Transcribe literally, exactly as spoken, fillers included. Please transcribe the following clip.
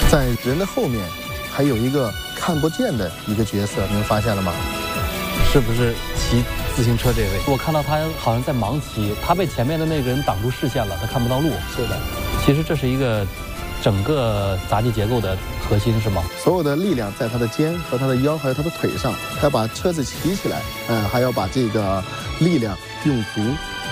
在人的后面还有一个看不见的一个角色，你们发现了吗？ 是不是骑自行车这位？我看到他好像在盲骑，他被前面的那个人挡住视线了，他看不到路。 是的， 其实这是一个整个杂技结构的核心，是吗？ 所有的力量在他的肩和他的腰还有他的腿上，他要把车子骑起来，嗯、呃，还要把这个力量用足